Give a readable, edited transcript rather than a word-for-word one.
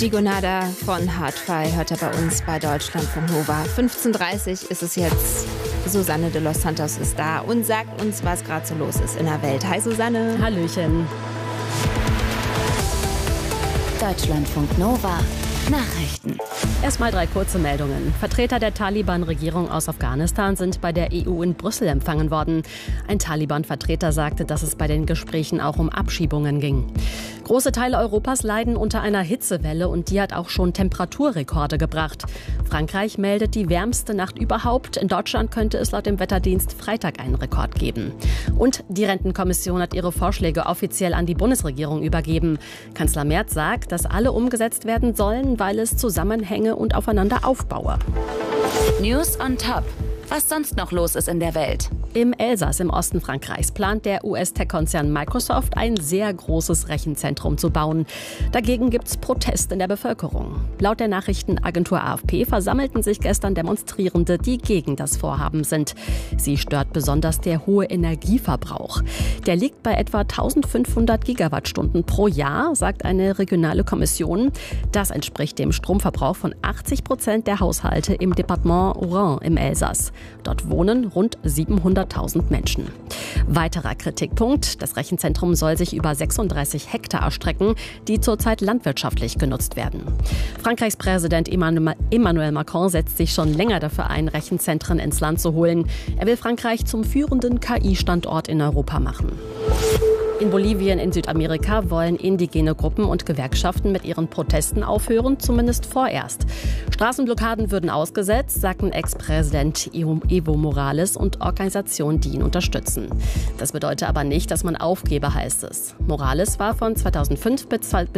Gigonada von Hardfire hört er bei uns bei Deutschlandfunk Nova. 15:30 ist es jetzt. Susanne de los Santos ist da und sagt uns, was gerade so los ist in der Welt. Hi Susanne. Hallöchen. Deutschlandfunk Nova. Nachrichten. Erstmal 3 kurze Meldungen. Vertreter der Taliban-Regierung aus Afghanistan sind bei der EU in Brüssel empfangen worden. Ein Taliban-Vertreter sagte, dass es bei den Gesprächen auch um Abschiebungen ging. Große Teile Europas leiden unter einer Hitzewelle und die hat auch schon Temperaturrekorde gebracht. Frankreich meldet die wärmste Nacht überhaupt. In Deutschland könnte es laut dem Wetterdienst Freitag einen Rekord geben. Und die Rentenkommission hat ihre Vorschläge offiziell an die Bundesregierung übergeben. Kanzler Merz sagt, dass alle umgesetzt werden sollen, weil es Zusammenhänge und aufeinander aufbaue. News on Top. Was sonst noch los ist in der Welt. Im Elsass im Osten Frankreichs plant der US-Tech-Konzern Microsoft ein sehr großes Rechenzentrum zu bauen. Dagegen gibt es Protest in der Bevölkerung. Laut der Nachrichtenagentur AFP versammelten sich gestern Demonstrierende, die gegen das Vorhaben sind. Sie stört besonders der hohe Energieverbrauch. Der liegt bei etwa 1500 Gigawattstunden pro Jahr, sagt eine regionale Kommission. Das entspricht dem Stromverbrauch von 80% der Haushalte im Departement Oran im Elsass. Dort wohnen rund 700.000 Menschen. Weiterer Kritikpunkt: Das Rechenzentrum soll sich über 36 Hektar erstrecken, die zurzeit landwirtschaftlich genutzt werden. Frankreichs Präsident Emmanuel Macron setzt sich schon länger dafür ein, Rechenzentren ins Land zu holen. Er will Frankreich zum führenden KI-Standort in Europa machen. In Bolivien in Südamerika wollen indigene Gruppen und Gewerkschaften mit ihren Protesten aufhören, zumindest vorerst. Straßenblockaden würden ausgesetzt, sagten Ex-Präsident Evo Morales und Organisationen, die ihn unterstützen. Das bedeutet aber nicht, dass man aufgebe, heißt es. Morales war von 2005 bis